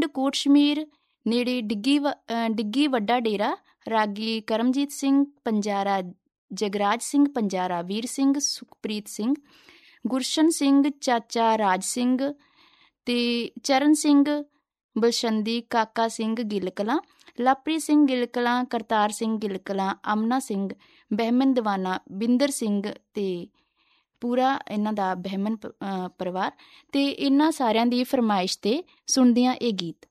ਕੋਟਸ਼ਮੀਰ ਨੇੜੇ ਡਿੱਗੀ ਵੱਡਾ ਡੇਰਾ, ਰਾਗੀ ਕਰਮਜੀਤ ਸਿੰਘ ਪੰਜਾਰਾ, ਜਗਰਾਜ ਸਿੰਘ ਪੰਜਾਰਾ, ਵੀਰ ਸਿੰਘ ਸੁਖਪ੍ਰੀਤ ਸਿੰਘ, ਗੁਰਸ਼ਨ ਸਿੰਘ ਚਾਚਾ ਰਾਜ ਸਿੰਘ ਅਤੇ ਚਰਨ ਸਿੰਘ ਬਲਸ਼ੰਦੀ, ਕਾਕਾ ਸਿੰਘ ਗਿੱਲ ਕਲਾਂ, ਲਵਪ੍ਰੀਤ ਸਿੰਘ ਗਿੱਲ ਕਲਾਂ, ਕਰਤਾਰ ਸਿੰਘ ਗਿੱਲ ਕਲਾਂ, ਅਮਨਾ ਸਿੰਘ, ਬਹਿਮਨ ਦੀਵਾਨਾ, ਬਿੰਦਰ ਸਿੰਘ ਅਤੇ ਪੂਰਾ ਇਹਨਾਂ ਦਾ ਬਹਿਮਨ ਪਰਿਵਾਰ। ਅਤੇ ਇਹਨਾਂ ਸਾਰਿਆਂ ਦੀ ਫਰਮਾਇਸ਼ 'ਤੇ ਸੁਣਦੇ ਹਾਂ ਇਹ ਗੀਤ।